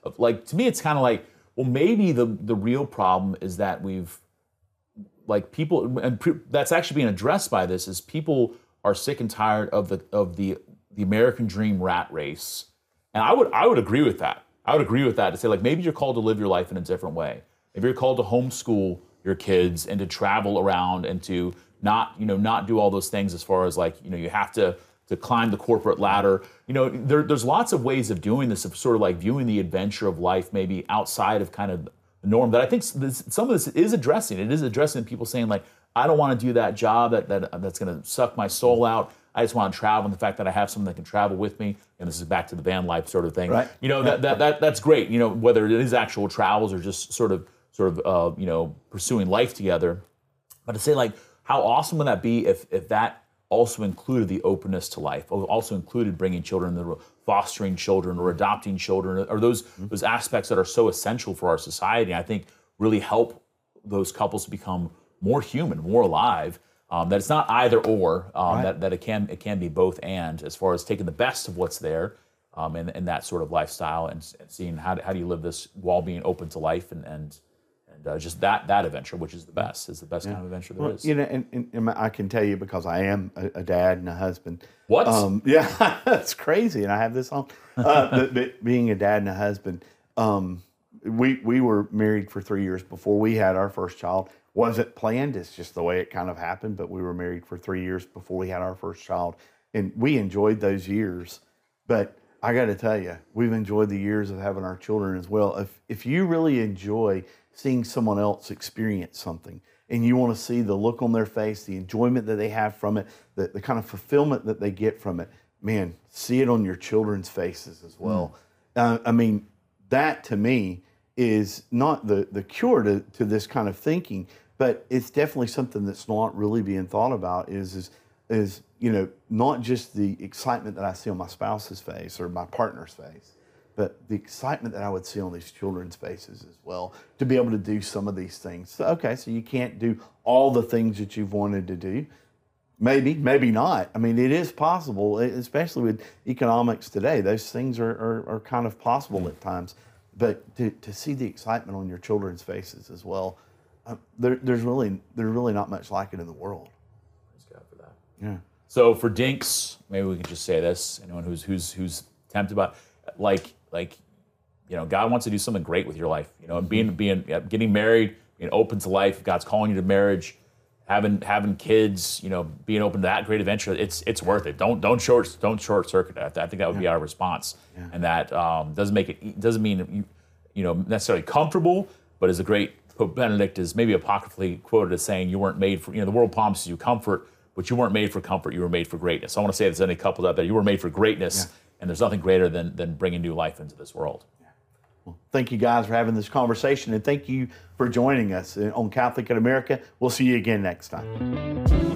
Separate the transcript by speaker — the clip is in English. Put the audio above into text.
Speaker 1: like, to me, it's kind of like, well, maybe the real problem is that we've, like, people, and that's actually being addressed by this, is people are sick and tired of the American dream rat race. And I would agree with that. I would agree with that, to say, like, maybe you're called to live your life in a different way. Maybe you're called to homeschool your kids and to travel around and to not do all those things, as far as, like, you have to climb the corporate ladder. There's lots of ways of doing this, of sort of like viewing the adventure of life maybe outside of kind of the norm, that I think some of this is addressing. It is addressing people saying, like, I don't want to do that job that's going to suck my soul out. I just want to travel, and the fact that I have someone that can travel with me, and this is back to the van life sort of thing.
Speaker 2: Right.
Speaker 1: That's great. Whether it is actual travels or just sort of pursuing life together. But to say, like, how awesome would that be if that also included the openness to life, also included bringing children, fostering children, or adopting children, or those aspects that are so essential for our society. I think really help those couples to become more human, more alive. That it's not either or. That it can be both and, as far as taking the best of what's there, in that sort of lifestyle, and seeing how do you live this while being open to life, and just that adventure, which is the best kind of adventure there is.
Speaker 2: And I can tell you, because I am a dad and a husband.
Speaker 1: What?
Speaker 2: Yeah, that's crazy, and I have this on. But being a dad and a husband, we were married for 3 years before we had our first child. Wasn't planned, it's just the way it kind of happened, but we were married for 3 years before we had our first child, and we enjoyed those years. But I got to tell you, we've enjoyed the years of having our children as well. If you really enjoy seeing someone else experience something, and you want to see the look on their face, the enjoyment that they have from it, the kind of fulfillment that they get from it, man, see it on your children's faces as well. I mean, that to me is not the cure to this kind of thinking, but it's definitely something that's not really being thought about, is not just the excitement that I see on my spouse's face or my partner's face, but the excitement that I would see on these children's faces as well, to be able to do some of these things. So, okay, so you can't do all the things that you've wanted to do. Maybe not. I mean, it is possible, especially with economics today. Those things are kind of possible at times. But to see the excitement on your children's faces as well, there's really not much like it in the world.
Speaker 1: Thanks God for that.
Speaker 2: Yeah.
Speaker 1: So for Dinks, maybe we can just say this: anyone who's tempted by, like, God wants to do something great with your life. Getting married, being open to life. If God's calling you to marriage, having kids. Being open to that great adventure. It's worth it. Don't short circuit it. I think that would be our response. Yeah. And that doesn't mean necessarily comfortable, but is a great. Pope Benedict is maybe apocryphally quoted as saying, you weren't made for, the world promises you comfort, but you weren't made for comfort, you were made for greatness. So I want to say, if there's any couples out there, you were made for greatness, and there's nothing greater than bringing new life into this world. Yeah.
Speaker 2: Well, thank you guys for having this conversation, and thank you for joining us on Catholic in America. We'll see you again next time.